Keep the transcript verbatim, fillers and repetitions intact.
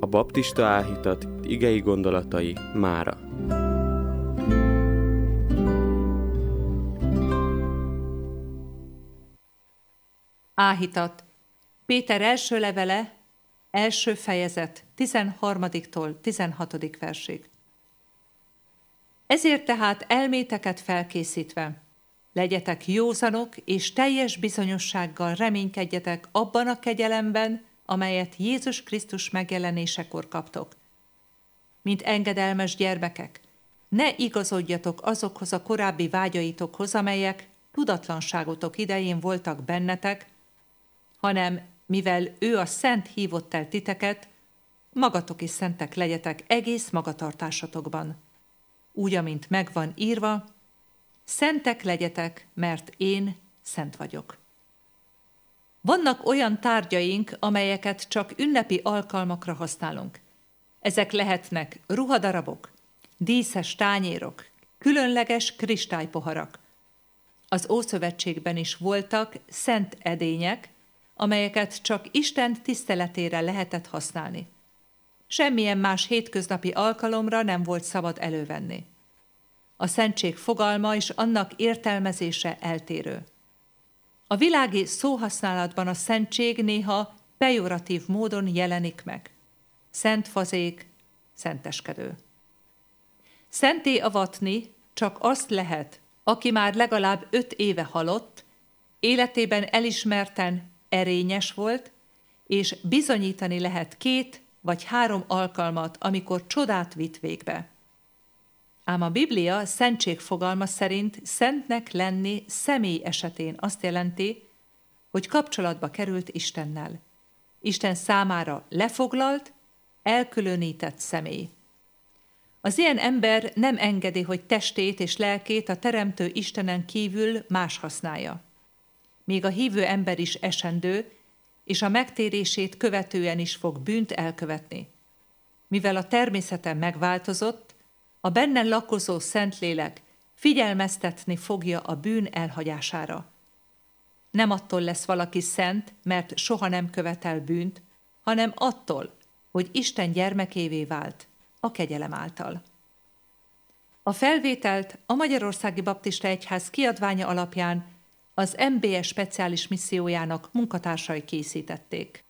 A baptista áhítat igei gondolatai mára. Áhítat. Péter első levele, első fejezet, tizenharmadiktól tizenhatodik versig. Ezért tehát elméteket felkészítve, legyetek józanok, és teljes bizonyossággal reménykedjetek abban a kegyelemben, amelyet Jézus Krisztus megjelenésekor kaptok. Mint engedelmes gyermekek, ne igazodjatok azokhoz a korábbi vágyaitokhoz, amelyek tudatlanságotok idején voltak bennetek, hanem mivel ő a Szent hívott el titeket, magatok is szentek legyetek egész magatartásotokban. Úgy, amint megvan írva, szentek legyetek, mert én szent vagyok. Vannak olyan tárgyaink, amelyeket csak ünnepi alkalmakra használunk. Ezek lehetnek ruhadarabok, díszes tányérok, különleges kristálypoharak. Az Ószövetségben is voltak szent edények, amelyeket csak Isten tiszteletére lehetett használni. Semmilyen más hétköznapi alkalomra nem volt szabad elővenni. A szentség fogalma és annak értelmezése eltérő. A világi szóhasználatban a szentség néha pejoratív módon jelenik meg. Szent fazék, szenteskedő. Szenté avatni csak azt lehet, aki már legalább öt éve halott, életében elismerten erényes volt, és bizonyítani lehet két vagy három alkalmat, amikor csodát vitt végbe. Ám a Biblia szentség fogalma szerint szentnek lenni személy esetén azt jelenti, hogy kapcsolatba került Istennel. Isten számára lefoglalt, elkülönített személy. Az ilyen ember nem engedi, hogy testét és lelkét a teremtő Istenen kívül más használja. Még a hívő ember is esendő, és a megtérését követően is fog bűnt elkövetni. Mivel a természete megváltozott, a benne lakozó Szentlélek figyelmeztetni fogja a bűn elhagyására. Nem attól lesz valaki szent, mert soha nem követel bűnt, hanem attól, hogy Isten gyermekévé vált a kegyelem által. A felvételt a Magyarországi Baptista Egyház kiadványa alapján az em bé e speciális missziójának munkatársai készítették.